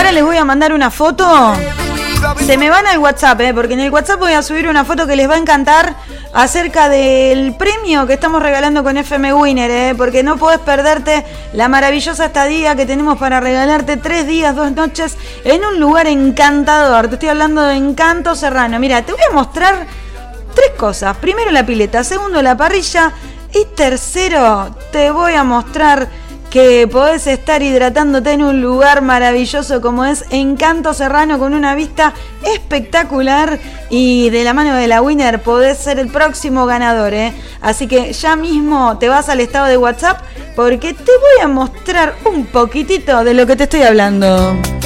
ahora les voy a mandar una foto. Se me van al WhatsApp, porque en el WhatsApp voy a subir una foto que les va a encantar acerca del premio que estamos regalando con FM Winner, porque no podés perderte la maravillosa estadía que tenemos para regalarte 3 días, 2 noches en un lugar encantador. Te estoy hablando de Encanto Serrano. Mira, te voy a mostrar 3 cosas. Primero la pileta, segundo la parrilla y tercero te voy a mostrar que podés estar hidratándote en un lugar maravilloso como es Encanto Serrano, con una vista espectacular, y de la mano de la Winner podés ser el próximo ganador, Así que ya mismo te vas al estado de WhatsApp porque te voy a mostrar un poquitito de lo que te estoy hablando.